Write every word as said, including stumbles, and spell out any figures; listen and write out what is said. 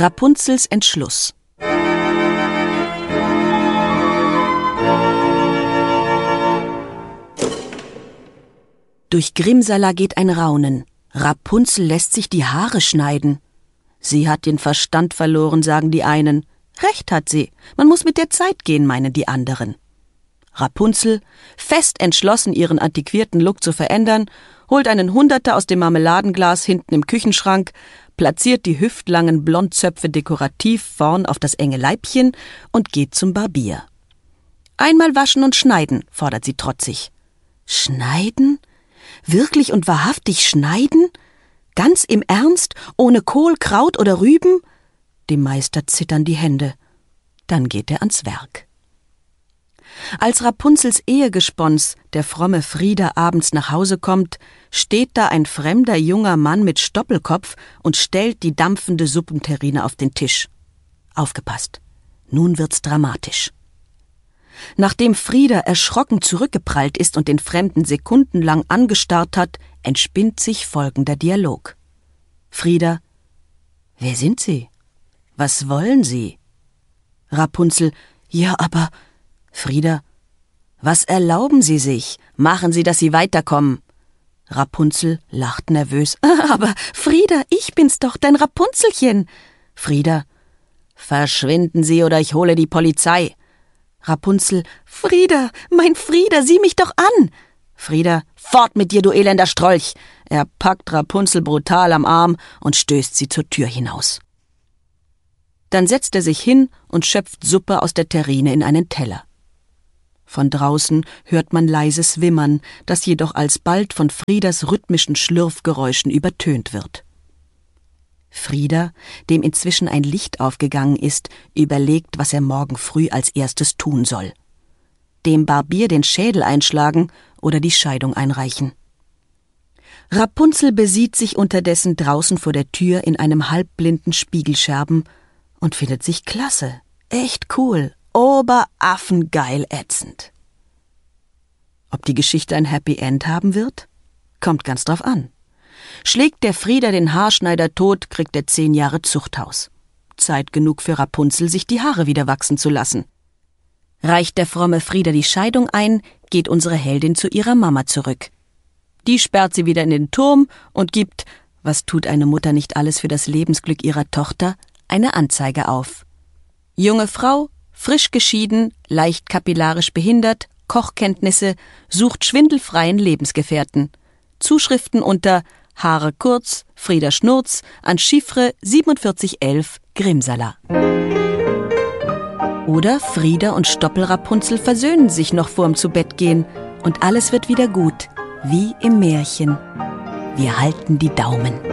Rapunzels Entschluss. Durch Grimsala geht ein Raunen. Rapunzel lässt sich die Haare schneiden. Sie hat den Verstand verloren, sagen die einen. Recht hat sie. Man muss mit der Zeit gehen, meinen die anderen. Rapunzel, fest entschlossen, ihren antiquierten Look zu verändern, holt einen Hunderter aus dem Marmeladenglas hinten im Küchenschrank, platziert die hüftlangen Blondzöpfe dekorativ vorn auf das enge Leibchen und geht zum Barbier. Einmal waschen und schneiden, fordert sie trotzig. Schneiden? Wirklich und wahrhaftig schneiden? Ganz im Ernst? Ohne Kohl, Kraut oder Rüben? Dem Meister zittern die Hände. Dann geht er ans Werk. Als Rapunzels Ehegespons, der fromme Frieder, abends nach Hause kommt, steht da ein fremder junger Mann mit Stoppelkopf und stellt die dampfende Suppenterrine auf den Tisch. Aufgepasst, nun wird's dramatisch. Nachdem Frieder erschrocken zurückgeprallt ist und den Fremden sekundenlang angestarrt hat, entspinnt sich folgender Dialog. Frieder: Wer sind Sie? Was wollen Sie? Rapunzel: Ja, aber... Frieder: Was erlauben Sie sich? Machen Sie, dass Sie weiterkommen. Rapunzel lacht nervös. Aber Frieder, ich bin's doch, dein Rapunzelchen. Frieder: Verschwinden Sie oder ich hole die Polizei. Rapunzel: Frieder, mein Frieder, sieh mich doch an. Frieder: Fort mit dir, du elender Strolch. Er packt Rapunzel brutal am Arm und stößt sie zur Tür hinaus. Dann setzt er sich hin und schöpft Suppe aus der Terrine in einen Teller. Von draußen hört man leises Wimmern, das jedoch alsbald von Frieders rhythmischen Schlürfgeräuschen übertönt wird. Frieder, dem inzwischen ein Licht aufgegangen ist, überlegt, was er morgen früh als erstes tun soll. Dem Barbier den Schädel einschlagen oder die Scheidung einreichen. Rapunzel besieht sich unterdessen draußen vor der Tür in einem halbblinden Spiegelscherben und findet sich klasse, echt cool, oberaffengeil ätzend. Ob die Geschichte ein Happy End haben wird? Kommt ganz drauf an. Schlägt der Frieder den Haarschneider tot, kriegt er zehn Jahre Zuchthaus. Zeit genug für Rapunzel, sich die Haare wieder wachsen zu lassen. Reicht der fromme Frieder die Scheidung ein, geht unsere Heldin zu ihrer Mama zurück. Die sperrt sie wieder in den Turm und gibt, was tut eine Mutter nicht alles für das Lebensglück ihrer Tochter, eine Anzeige auf. Junge Frau, frisch geschieden, leicht kapillarisch behindert, Kochkenntnisse, sucht schwindelfreien Lebensgefährten. Zuschriften unter Haare kurz, Frieder Schnurz, an Chiffre siebenundvierzig elf Grimsala. Oder Frieder und Stoppelrapunzel versöhnen sich noch vorm Zubettgehen und alles wird wieder gut, wie im Märchen. Wir halten die Daumen.